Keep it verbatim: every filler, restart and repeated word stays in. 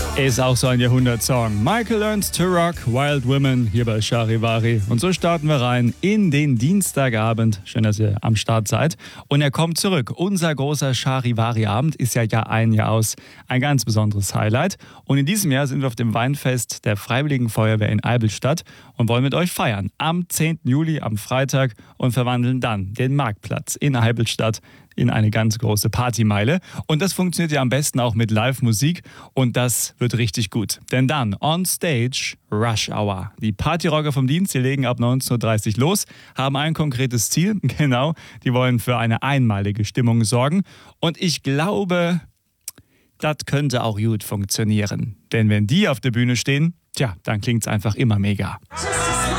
Ist auch so ein Jahrhundertsong. Michael Learns to Rock, Wild Women, hier bei Charivari. Und so starten wir rein in den Dienstagabend. Schön, dass ihr am Start seid. Und er kommt zurück. Unser großer Charivari-Abend ist ja Jahr ein, Jahr aus ein ganz besonderes Highlight. Und in diesem Jahr sind wir auf dem Weinfest der Freiwilligen Feuerwehr in Eidelstadt und wollen mit euch feiern. Am zehnten Juli, am Freitag, und verwandeln dann den Marktplatz in Eidelstadt in eine ganz große Partymeile. Und das funktioniert ja am besten auch mit Live-Musik. Und das wird richtig gut. Denn dann on stage Rush Hour. Die Partyrocker vom Dienst, die legen ab neunzehn Uhr dreißig los, haben ein konkretes Ziel. Genau, die wollen für eine einmalige Stimmung sorgen. Und ich glaube, das könnte auch gut funktionieren. Denn wenn die auf der Bühne stehen, tja, dann klingt's einfach immer mega.